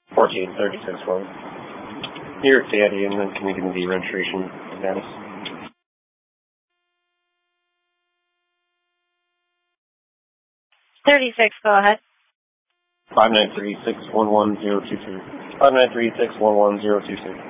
1436 1. New York Daddy, and then can you give me the registration status? 36, go ahead. 593-611-022. 593-611-022.